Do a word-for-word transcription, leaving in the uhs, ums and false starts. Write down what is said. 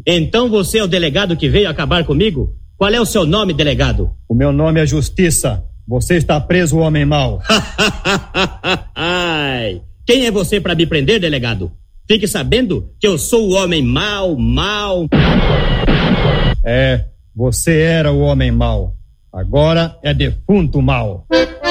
Então você é o delegado que veio acabar comigo? Qual é o seu nome, delegado? O meu nome é Justiça. Você está preso, homem mau. Ai, quem é você para me prender, delegado? Fique sabendo que eu sou o homem mau, mau. É, você era o homem mau. Agora é defunto mau.